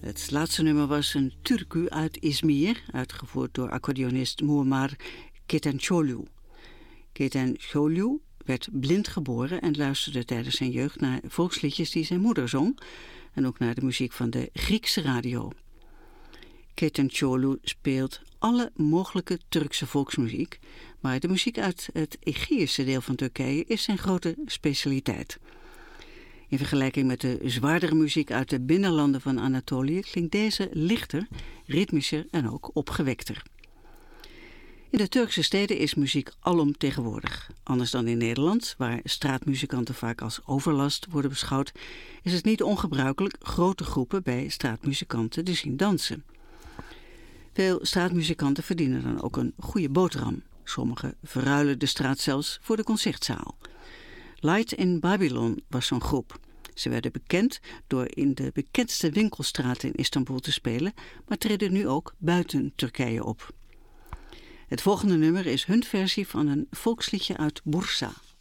Het laatste nummer was een türkü uit Izmir, uitgevoerd door accordeonist Muammer Ketencoğlu. Ketencoğlu werd blind geboren en luisterde tijdens zijn jeugd naar volksliedjes die zijn moeder zong en ook naar de muziek van de Griekse radio. Ketencoğlu speelt alle mogelijke Turkse volksmuziek, maar de muziek uit het Egeïsche deel van Turkije is zijn grote specialiteit. In vergelijking met de zwaardere muziek uit de binnenlanden van Anatolië klinkt deze lichter, ritmischer en ook opgewekter. In de Turkse steden is muziek alomtegenwoordig. Anders dan in Nederland, waar straatmuzikanten vaak als overlast worden beschouwd, is het niet ongebruikelijk grote groepen bij straatmuzikanten te zien dansen. Veel straatmuzikanten verdienen dan ook een goede boterham. Sommigen verruilen de straat zelfs voor de concertzaal. Light in Babylon was zo'n groep. Ze werden bekend door in de bekendste winkelstraten in Istanbul te spelen, maar treden nu ook buiten Turkije op. Het volgende nummer is hun versie van een volksliedje uit Bursa.